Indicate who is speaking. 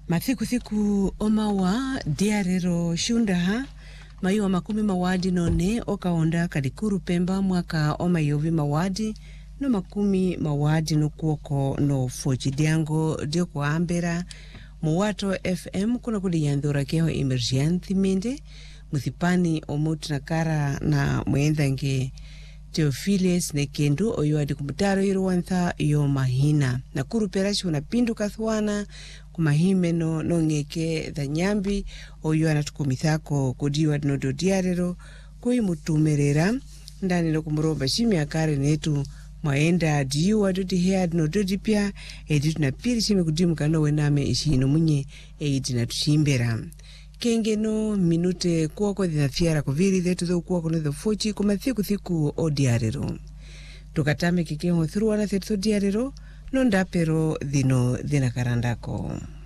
Speaker 1: Mathiku omawa diarero shundaha mayu makumi mawadi none okaonda kadikuru Pemba mwaka omayovi mawadi no makumi mawadi no kuoko no fochidiango dio kuambera Muwato FM kuna kudi yandhura keho emergency minde muthipani omutu na kara na muendange Teophiles Nekendo oyoadi kumutaro iruwantha yo mahina na kuruperashi unapindu kathwana kumahimeno nongeke dhanyambi oyoana tukumithako kudiwa dinodo diarero kuimutumerera ndani no kumuromba shimi akare netu maenda diwa dodi hea dinodo dipya editu na piri shimi kudimu kano wename ishino munye na tushimbera kengeno minute kuoko dhina fiara kuviri dhetu dho kuoko nidho fuchi kumathiku o diarero tukatame kikeho thuruwana dhetu diarero nondapero dhino dhina karandako.